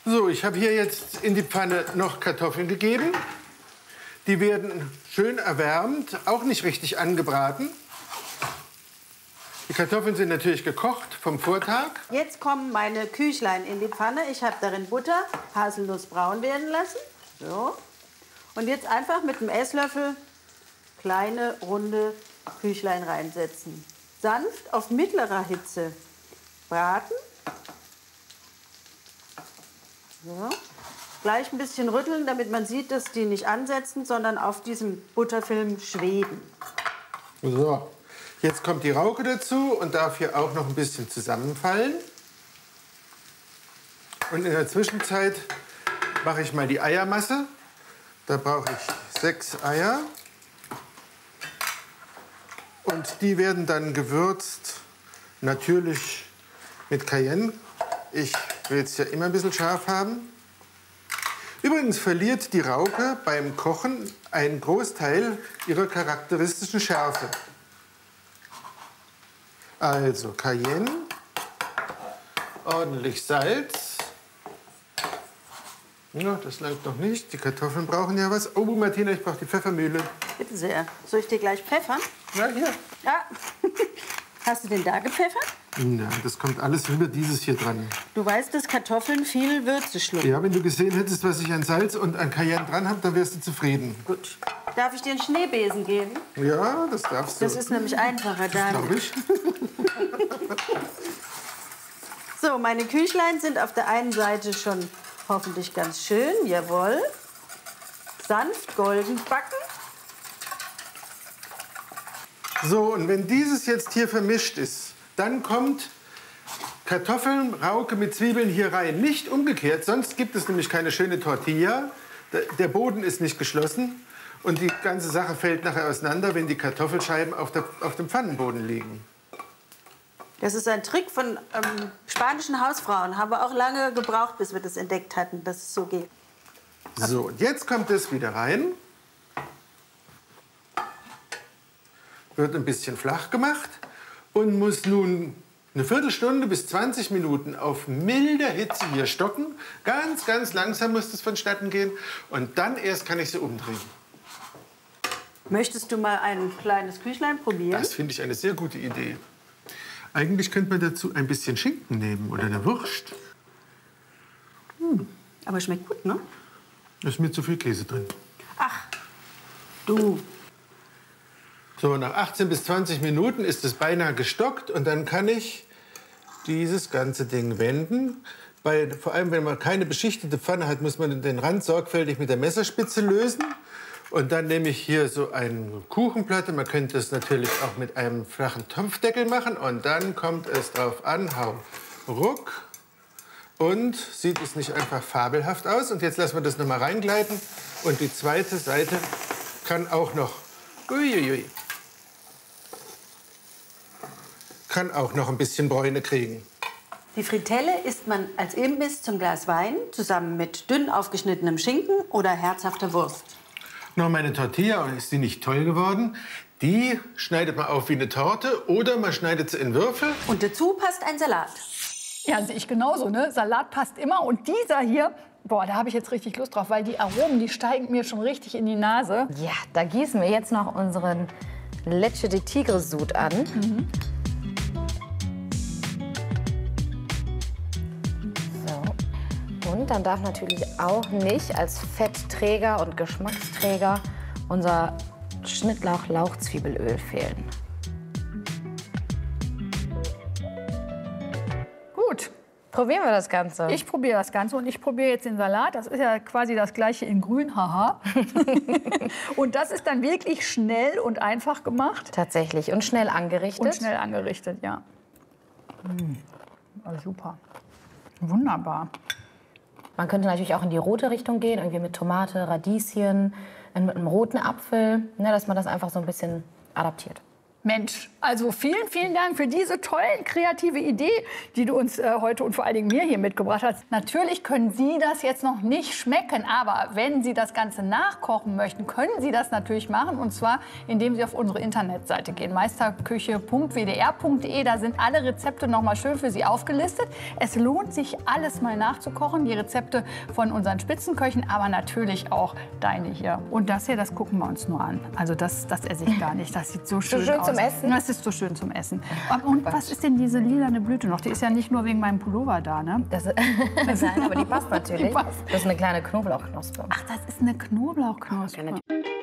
So, ich habe hier jetzt in die Pfanne noch Kartoffeln gegeben. Die werden schön erwärmt, auch nicht richtig angebraten. Die Kartoffeln sind natürlich gekocht vom Vortag. Jetzt kommen meine Küchlein in die Pfanne. Ich habe darin Butter, Haselnuss braun werden lassen. So. Und jetzt einfach mit einem Esslöffel kleine, runde Küchlein reinsetzen. Sanft auf mittlerer Hitze braten. So. Gleich ein bisschen rütteln, damit man sieht, dass die nicht ansetzen, sondern auf diesem Butterfilm schweben. So. Jetzt kommt die Rauke dazu und darf hier auch noch ein bisschen zusammenfallen. Und in der Zwischenzeit mache ich mal die Eiermasse. Da brauche ich 6 Eier. Und die werden dann gewürzt, natürlich mit Cayenne. Ich will es ja immer ein bisschen scharf haben. Übrigens verliert die Rauke beim Kochen einen Großteil ihrer charakteristischen Schärfe. Also Cayenne, ordentlich Salz. Ja, das langt noch nicht. Die Kartoffeln brauchen ja was. Oh, Martina, ich brauche die Pfeffermühle. Bitte sehr. Soll ich dir gleich pfeffern? Ja, hier. Ja. Hast du den da gepfeffert? Na, das kommt alles über dieses hier dran. Du weißt, dass Kartoffeln viel Würze schlucken. Ja, wenn du gesehen hättest, was ich an Salz und an Cayenne dran habe, dann wärst du zufrieden. Gut. Darf ich dir einen Schneebesen geben? Ja, das darfst du. Das ist nämlich einfacher dann. Glaube ich. So, meine Küchlein sind auf der einen Seite schon hoffentlich ganz schön, jawohl. Sanft golden backen. So, und wenn dieses jetzt hier vermischt ist, dann kommt Kartoffeln, Rauke mit Zwiebeln hier rein. Nicht umgekehrt, sonst gibt es nämlich keine schöne Tortilla. Der Boden ist nicht geschlossen und die ganze Sache fällt nachher auseinander, wenn die Kartoffelscheiben auf dem Pfannenboden liegen. Das ist ein Trick von spanischen Hausfrauen. Haben wir auch lange gebraucht, bis wir das entdeckt hatten, dass es so geht. So, und jetzt kommt das wieder rein. Wird ein bisschen flach gemacht und muss nun eine Viertelstunde bis 20 Minuten auf milder Hitze hier stocken. Ganz, ganz langsam muss das vonstatten gehen. Und dann erst kann ich sie umdrehen. Möchtest du mal ein kleines Küchlein probieren? Das finde ich eine sehr gute Idee. Eigentlich könnte man dazu ein bisschen Schinken nehmen oder eine Wurst. Aber schmeckt gut, ne? Da ist mir zu viel Käse drin. Ach, du. So, nach 18 bis 20 Minuten ist es beinahe gestockt und dann kann ich dieses ganze Ding wenden. Vor allem, wenn man keine beschichtete Pfanne hat, muss man den Rand sorgfältig mit der Messerspitze lösen. Und dann nehme ich hier so eine Kuchenplatte. Man könnte es natürlich auch mit einem flachen Topfdeckel machen. Und dann kommt es drauf an, hau ruck. Und sieht es nicht einfach fabelhaft aus. Und jetzt lassen wir das noch mal reingleiten. Und die zweite Seite kann auch noch, kann auch noch ein bisschen Bräune kriegen. Die Fritelle isst man als Imbiss zum Glas Wein zusammen mit dünn aufgeschnittenem Schinken oder herzhafter Wurst. Noch meine Tortilla, ist die nicht toll geworden? Die schneidet man auf wie eine Torte oder man schneidet sie in Würfel. Und dazu passt ein Salat. Ja, sehe ich genauso, ne? Salat passt immer. Und dieser hier, boah, da habe ich jetzt richtig Lust drauf, weil die Aromen, die steigen mir schon richtig in die Nase. Ja, da gießen wir jetzt noch unseren Leche de Tigre Sud an. So. Und dann darf natürlich auch nicht als Fettträger und Geschmacksträger unser Schnittlauch-Lauchzwiebelöl fehlen. Gut. Probieren wir das Ganze. Ich probiere das Ganze und ich probiere jetzt den Salat. Das ist ja quasi das Gleiche in grün, haha. Und das ist dann wirklich schnell und einfach gemacht. Tatsächlich. Und schnell angerichtet. Und schnell angerichtet, ja. Also super. Wunderbar. Man könnte natürlich auch in die rote Richtung gehen, irgendwie mit Tomate, Radieschen, mit einem roten Apfel, ne, dass man das einfach so ein bisschen adaptiert. Mensch, also vielen, vielen Dank für diese tollen, kreative Idee, die du uns heute und vor allen Dingen mir hier mitgebracht hast. Natürlich können Sie das jetzt noch nicht schmecken, aber wenn Sie das Ganze nachkochen möchten, können Sie das natürlich machen. Und zwar, indem Sie auf unsere Internetseite gehen, meisterküche.wdr.de. Da sind alle Rezepte noch mal schön für Sie aufgelistet. Es lohnt sich, alles mal nachzukochen. Die Rezepte von unseren Spitzenköchen, aber natürlich auch deine hier. Und das hier, das gucken wir uns nur an. Also das esse ich gar nicht. Das sieht so schön aus. Zum Essen? Das ist so schön zum Essen. Und was ist denn diese lilane Blüte noch? Die ist ja nicht nur wegen meinem Pullover da, ne? Nein, aber die passt natürlich. Die passt. Das ist eine kleine Knoblauchknospe. Ach, das ist eine Knoblauchknospe. Ja,